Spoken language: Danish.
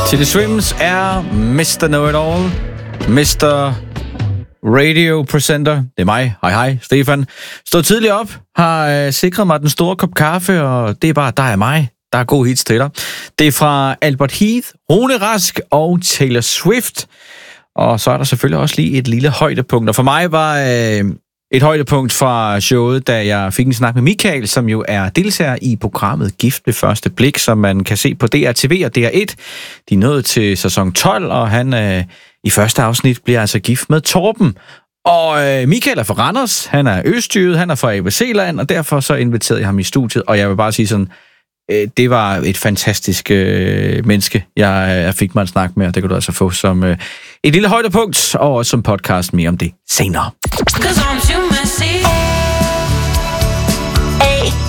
Tilly Swims er Mr. Know-It-All, Mr. Radio Presenter. Det er mig. Hej, Stefan. Stod tidligt op, har sikret mig den store kop kaffe, og det er bare dig og mig. Der er god hits til dig. Det er fra Albert Heath, Rune Rask og Taylor Swift. Og så er der selvfølgelig også lige et lille højdepunkt. Og for mig var et højdepunkt fra showet, da jeg fik en snak med Michael, som jo er deltager i programmet Gift ved første blik, som man kan se på DRTV og DR1. De er nået til sæson 12, og han i første afsnit bliver altså gift med Torben. Og Michael er fra Randers, han er østjyde, han er fra ABC-land, og derfor så inviterede jeg ham i studiet, og jeg vil bare sige sådan, det var et fantastisk menneske, jeg fik mig en snak med, og det kan du altså få som et lille højdepunkt, og også som podcast mere om det senere.